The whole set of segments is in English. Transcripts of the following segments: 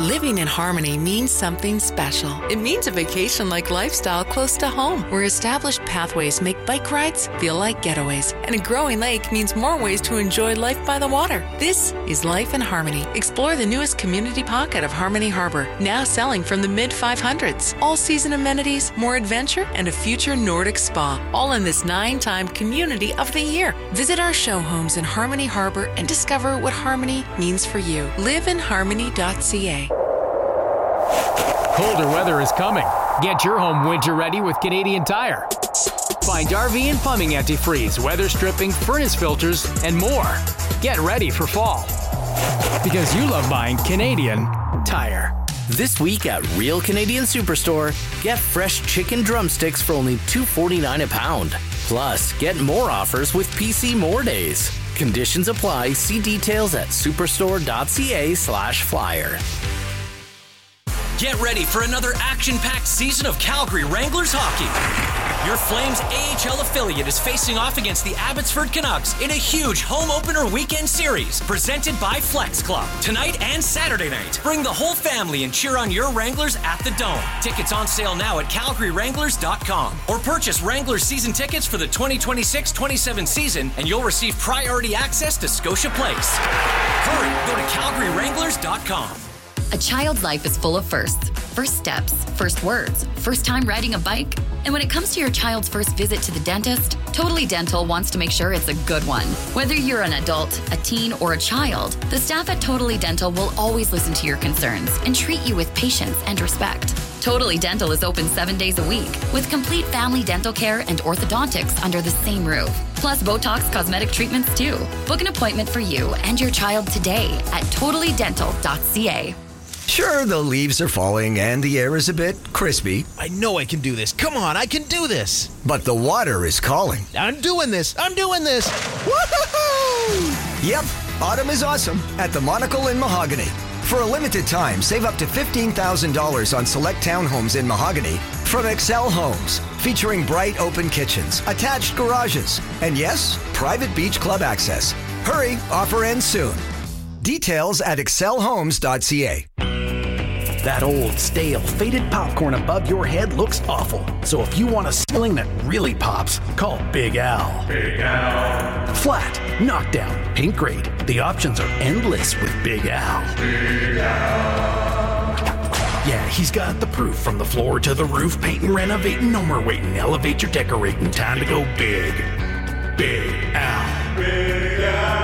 Living in Harmony means something special. It means a vacation-like lifestyle close to home, where established pathways make bike rides feel like getaways. And a growing lake means more ways to enjoy life by the water. This is Life in Harmony. Explore the newest community pocket of Harmony Harbor, now selling from the mid-500s. All-season amenities, more adventure, and a future Nordic spa, all in this 9-time Community of the Year. Visit our show homes in Harmony Harbor and discover what Harmony means for you. Liveinharmony.ca. Colder weather is coming. Get your home winter ready with Canadian Tire. Find RV and plumbing antifreeze, weather stripping, furnace filters, and more. Get ready for fall. Because you love buying Canadian Tire. This week at Real Canadian Superstore, get fresh chicken drumsticks for only $2.49 a pound. Plus, get more offers with PC More Days. Conditions apply. See details at superstore.ca/flyer. Get ready for another action-packed season of Calgary Wranglers hockey. Your Flames AHL affiliate is facing off against the Abbotsford Canucks in a huge home opener weekend series presented by Flex Club. Tonight and Saturday night, bring the whole family and cheer on your Wranglers at the Dome. Tickets on sale now at calgarywranglers.com or purchase Wranglers season tickets for the 2026-27 season and you'll receive priority access to Scotia Place. Hurry, go to calgarywranglers.com. A child's life is full of firsts. First steps, first words, first time riding a bike. And when it comes to your child's first visit to the dentist, Totally Dental wants to make sure it's a good one. Whether you're an adult, a teen, or a child, the staff at Totally Dental will always listen to your concerns and treat you with patience and respect. Totally Dental is open 7 days a week with complete family dental care and orthodontics under the same roof. Plus Botox cosmetic treatments too. Book an appointment for you and your child today at totallydental.ca. Sure, the leaves are falling and the air is a bit crispy. I know I can do this. Come on, I can do this. But the water is calling. I'm doing this. Woohoo! Yep, autumn is awesome at the Monocle in Mahogany. For a limited time, save up to $15,000 on select townhomes in Mahogany from Excel Homes, featuring bright open kitchens, attached garages, and yes, private beach club access. Hurry, offer ends soon. Details at excelhomes.ca. That old, stale, faded popcorn above your head looks awful. So if you want a ceiling that really pops, call Big Al. Big Al. Flat, knockdown, paint grade. The options are endless with Big Al. Big Al. Yeah, he's got the proof from the floor to the roof. Painting, renovating, no more waiting. Elevate your decorating. Time to go big. Big Al. Big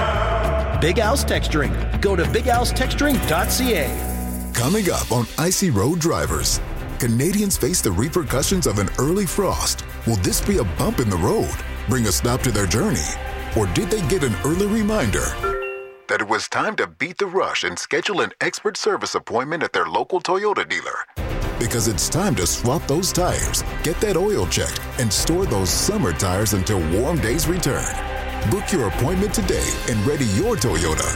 Al. Big Al's Texturing. Go to bigalstexturing.ca. Coming up on Icy Road Drivers, Canadians face the repercussions of an early frost. Will this be a bump in the road, bring a stop to their journey? Or did they get an early reminder that it was time to beat the rush and schedule an expert service appointment at their local Toyota dealer? Because it's time to swap those tires, get that oil checked, and store those summer tires until warm days return. Book your appointment today and ready your Toyota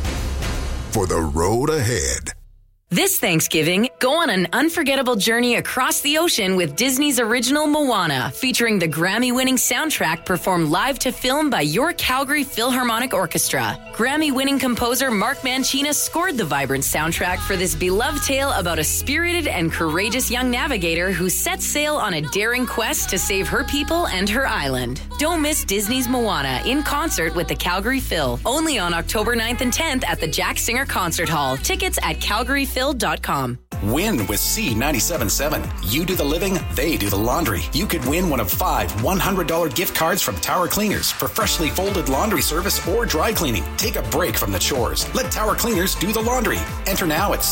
for the road ahead. This Thanksgiving, go on an unforgettable journey across the ocean with Disney's original Moana, featuring the Grammy-winning soundtrack performed live to film by your Calgary Philharmonic Orchestra. Grammy-winning composer Mark Mancina scored the vibrant soundtrack for this beloved tale about a spirited and courageous young navigator who sets sail on a daring quest to save her people and her island. Don't miss Disney's Moana in concert with the Calgary Phil, only on October 9th and 10th at the Jack Singer Concert Hall. Tickets at calgaryphil.com. Win with C97.7. You do the living, they do the laundry. You could win one of 5 $100 gift cards from Tower Cleaners for freshly folded laundry service or dry cleaning. Take a break from the chores. Let Tower Cleaners do the laundry. Enter now at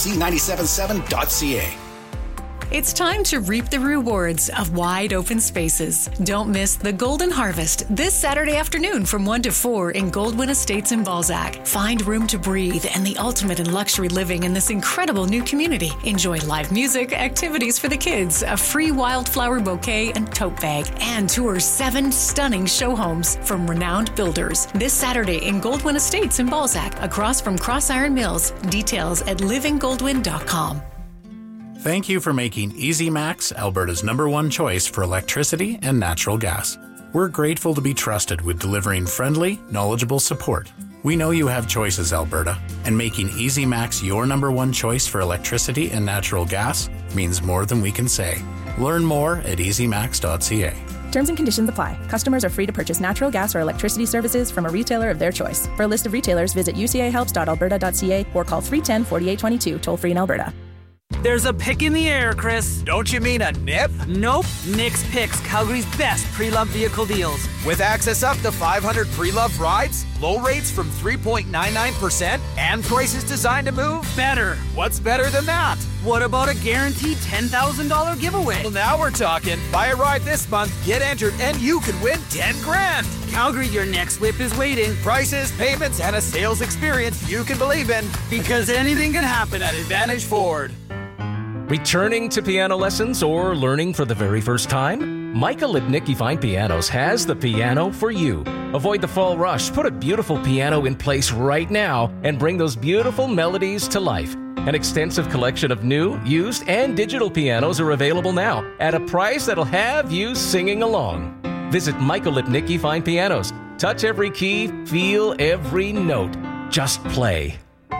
C977.ca. It's time to reap the rewards of wide open spaces. Don't miss the Golden Harvest this Saturday afternoon from 1 to 4 in Goldwyn Estates in Balzac. Find room to breathe and the ultimate in luxury living in this incredible new community. Enjoy live music, activities for the kids, a free wildflower bouquet and tote bag, and tour 7 stunning show homes from renowned builders. This Saturday in Goldwyn Estates in Balzac, across from Cross Iron Mills. Details at livinggoldwyn.com. Thank you for making Easy Max Alberta's #1 choice for electricity and natural gas. We're grateful to be trusted with delivering friendly, knowledgeable support. We know you have choices, Alberta, and making Easy Max your number one choice for electricity and natural gas means more than we can say. Learn more at easymax.ca. Terms and conditions apply. Customers are free to purchase natural gas or electricity services from a retailer of their choice. For a list of retailers, visit ucahelps.alberta.ca or call 310-4822, toll free in Alberta. There's a pick in the air, Chris. Don't you mean a nip? Nope. Nick's Picks, Calgary's best pre-loved vehicle deals. With access up to 500 pre-loved rides, low rates from 3.99%, and prices designed to move? Better. What's better than that? What about a guaranteed $10,000 giveaway? Well, now we're talking. Buy a ride this month, get entered, and you could win 10 grand. Calgary, your next whip is waiting. Prices, payments, and a sales experience you can believe in. Because anything can happen at Advantage Ford. Returning to piano lessons or learning for the very first time? Michael Lipnicki Fine Pianos has the piano for you. Avoid the fall rush. Put a beautiful piano in place right now and bring those beautiful melodies to life. An extensive collection of new, used, and digital pianos are available now at a price that'll have you singing along. Visit Michael Lipnicki Fine Pianos. Touch every key, feel every note. Just play.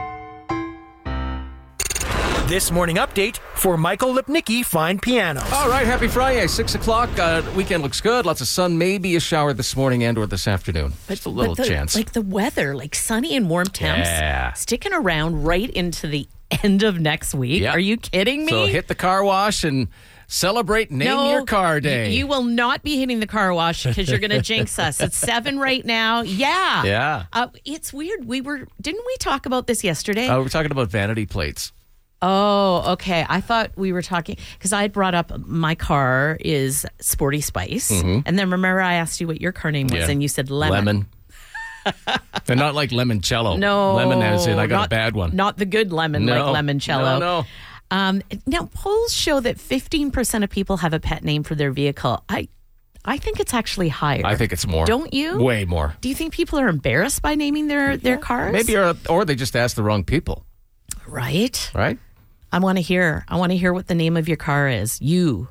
This morning update for Michael Lipnicki Fine Pianos. All right, happy Friday, 6 o'clock. Weekend looks good. Lots of sun, maybe a shower this morning and or this afternoon. Just a little chance. Like the weather, like sunny and warm temps, sticking around right into the end of next week. Yep. Are you kidding me? So hit the car wash and celebrate Name Your Car Day. You will not be hitting the car wash because you're going to jinx us. It's 7 right now. Yeah. It's weird. Didn't we talk about this yesterday? We were talking about vanity plates. Oh, okay. I thought we were talking because I had brought up my car is Sporty Spice. Mm-hmm. And then remember I asked you what your car name was and you said Lemon. They're not like Lemoncello. No. Lemon as in I got a bad one. Not the good lemon like Lemoncello. No. Now, polls show that 15% of people have a pet name for their vehicle. I think it's actually higher. I think it's more. Don't you? Way more. Do you think people are embarrassed by naming their cars? Maybe, or they just asked the wrong people. Right? I want to hear what the name of your car is. You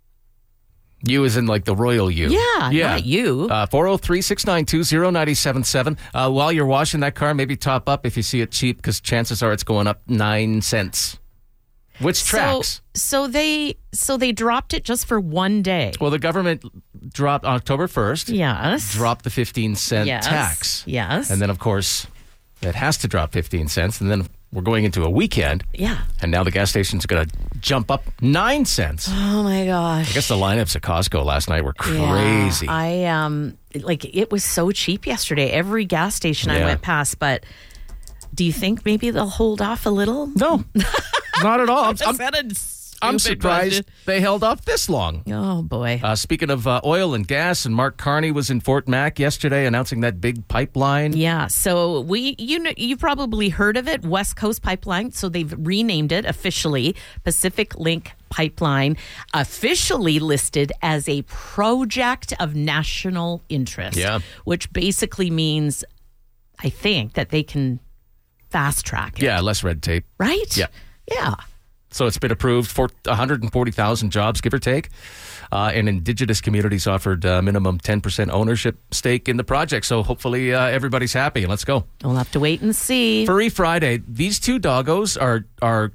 as in like the royal you. Yeah. Not you. 403-692-0977. While you're washing that car, maybe top up if you see it cheap because chances are it's going up 9 cents. Which tracks. So they dropped it just for one day. Well, the government dropped October 1st. Yes. Dropped the 15-cent tax. Yes. And then, of course, it has to drop 15 cents. And then we're going into a weekend. Yeah. And now the gas station's going to jump up 9 cents. Oh, my gosh. I guess the lineups at Costco last night were crazy. Yeah, it was so cheap yesterday. Every gas station I went past. But do you think maybe they'll hold off a little? No. Not at all. I'm surprised they held off this long. Oh, boy. Speaking of oil and gas, and Mark Carney was in Fort Mac yesterday announcing that big pipeline. Yeah, so you probably heard of it, West Coast Pipeline. So they've renamed it officially, Pacific Link Pipeline, officially listed as a project of national interest. Yeah. Which basically means, I think, that they can fast track it. Yeah, less red tape. Right? Yeah. Yeah. So it's been approved for 140,000 jobs, give or take. And Indigenous communities offered minimum 10% ownership stake in the project. So hopefully everybody's happy. Let's go. We'll have to wait and see. Furry Friday. These two doggos are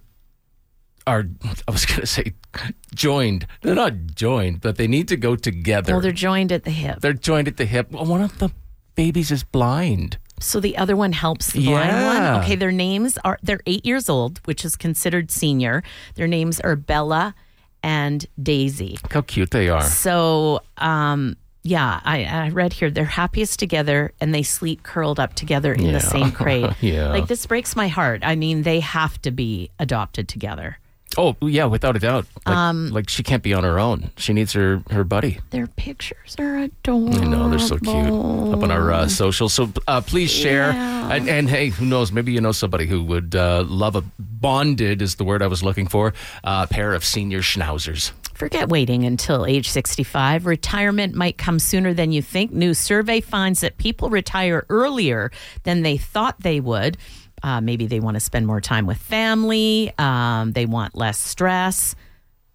I was going to say joined. They're not joined, but they need to go together. Well, they're joined at the hip. They're joined at the hip. Well, one of the babies is blind. So the other one helps the blind one? Okay, they're 8 years old, which is considered senior. Their names are Bella and Daisy. Look how cute they are. So, I read here they're happiest together and they sleep curled up together in the same crate. Like, this breaks my heart. I mean, they have to be adopted together. Oh, yeah, without a doubt. Like she can't be on her own. She needs her buddy. Their pictures are adorable. I know, they're so cute. Up on our socials. So please share. And hey, who knows? Maybe you know somebody who would love a bonded, is the word I was looking for, pair of senior schnauzers. Forget waiting until age 65. Retirement might come sooner than you think. New survey finds that people retire earlier than they thought they would. Maybe they want to spend more time with family. They want less stress.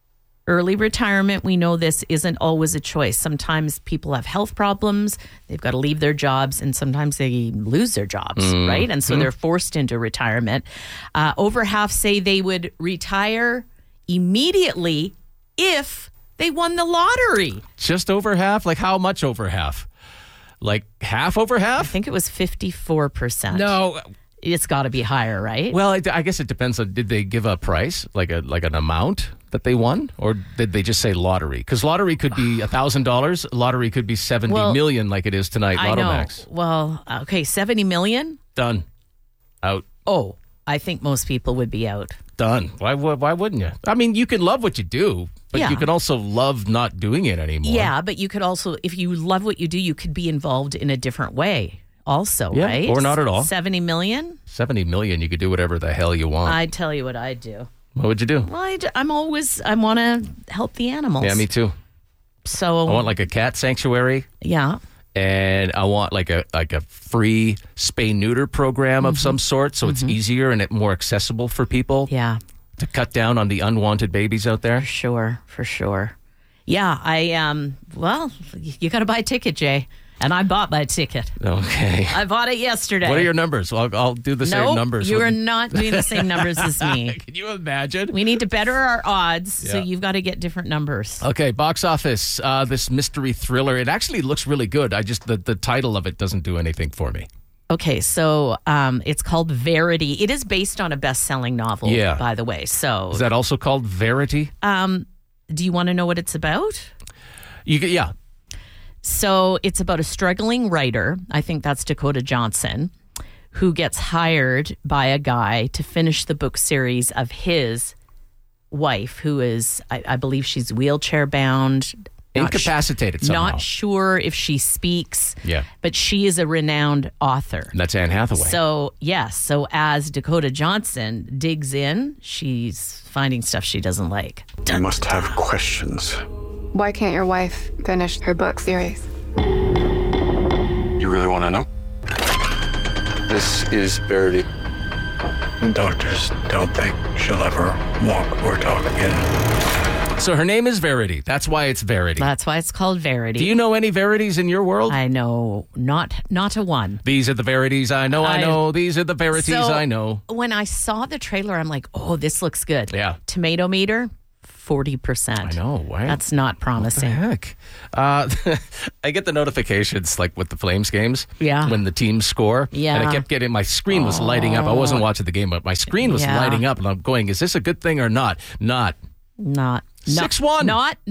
Early retirement, we know this isn't always a choice. Sometimes people have health problems, they've got to leave their jobs, and sometimes they lose their jobs, right? And so they're forced into retirement. Over half say they would retire immediately if they won the lottery. Just over half? Like how much over half? Like half over half? I think it was 54%. No. It's got to be higher, right? Well, I guess it depends on, did they give a price, like an amount that they won? Or did they just say lottery? Because lottery could be $1,000. Lottery could be 70 million like it is tonight, I know. Lottomax. Well, okay, 70 million? Done. Out. Oh, I think most people would be out. Done. Why wouldn't you? I mean, you can love what you do, but you can also love not doing it anymore. Yeah, but you could also, if you love what you do, you could be involved in a different way also, right? Or not at all. 70 million? 70 million, you could do whatever the hell you want. I'd tell you what I'd do. What would you do? Well, I want to help the animals. Yeah, me too. So I want like a cat sanctuary. Yeah. And I want like a free spay-neuter program of some sort, so it's easier and more accessible for people. Yeah. To cut down on the unwanted babies out there. For sure. Yeah, well, you got to buy a ticket, Jay. And I bought my ticket. Okay. I bought it yesterday. What are your numbers? I'll do the same numbers. You are not doing the same numbers as me. Can you imagine? We need to better our odds, so you've got to get different numbers. Okay, box office. This mystery thriller. It actually looks really good. The title of it doesn't do anything for me. Okay, so it's called Verity. It is based on a best-selling novel, by the way. So is that also called Verity? Do you want to know what it's about? Yeah. So it's about a struggling writer, I think that's Dakota Johnson, who gets hired by a guy to finish the book series of his wife, who is, I believe she's wheelchair bound. Incapacitated somehow. Not sure if she speaks, but she is a renowned author. And that's Anne Hathaway. So, so as Dakota Johnson digs in, she's finding stuff she doesn't like. I must have questions. Why can't your wife finish her book series? You really want to know? This is Verity. Doctors don't think she'll ever walk or talk again. So her name is Verity. That's why it's Verity. That's why it's called Verity. Do you know any Verities in your world? I know not a one. These are the Verities I know. These are the Verities I know. When I saw the trailer, I'm like, oh, this looks good. Yeah. Tomato meter, 40%. I know. Wow. That's not promising. What the heck? I get the notifications like with the Flames games. Yeah. When the teams score. Yeah. And I kept getting, my screen was lighting up. I wasn't watching the game, but my screen was lighting up. And I'm going, is this a good thing or not? Not. 6-1.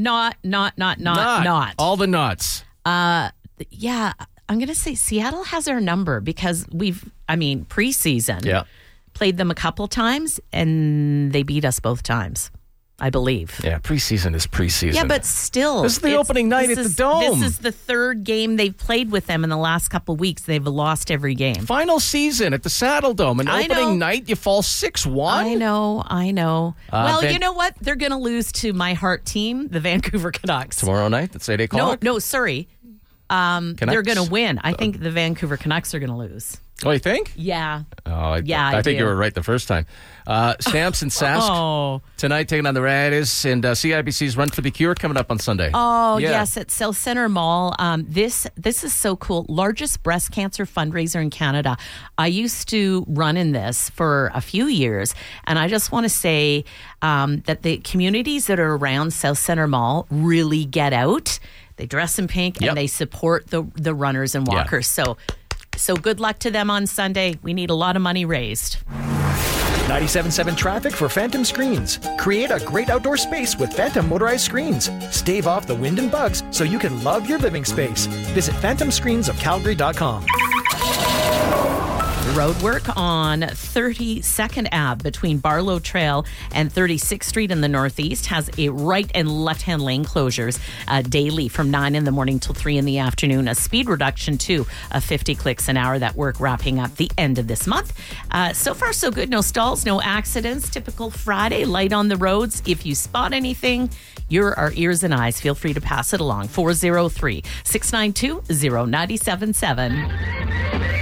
Not. All the knots. Yeah. I'm going to say Seattle has our number because preseason. Played them a couple times and they beat us both times, I believe. Yeah, preseason is preseason. Yeah, but still. This is the opening night at the Dome. This is the third game they've played with them in the last couple of weeks. They've lost every game. Final season at the Saddle Dome. And opening night, you fall 6-1? I know. Well, you know what? They're going to lose to my heart team, the Vancouver Canucks. Tomorrow night at 8 o'clock? No, sorry. They're going to win. I think the Vancouver Canucks are going to lose. Oh, you think? Yeah. Oh, I think you were right the first time. Stamps and Sask tonight taking on the Raiders, and CIBC's Run for the Cure coming up on Sunday. Oh, yes, at South Centre Mall. This is so cool. Largest breast cancer fundraiser in Canada. I used to run in this for a few years, and I just want to say that the communities that are around South Centre Mall really get out. They dress in pink, and they support the runners and walkers. So good luck to them on Sunday. We need a lot of money raised. 97.7 traffic for Phantom Screens. Create a great outdoor space with Phantom motorized screens. Stave off the wind and bugs so you can love your living space. Visit phantomscreensofcalgary.com. Road work on 32nd Ave between Barlow Trail and 36th Street in the Northeast has a right and left-hand lane closures daily from 9 in the morning till 3 in the afternoon. A speed reduction, too, of 50 clicks an hour. That work wrapping up the end of this month. So far, so good. No stalls, no accidents. Typical Friday, light on the roads. If you spot anything, you're our ears and eyes. Feel free to pass it along. 403-692-0977.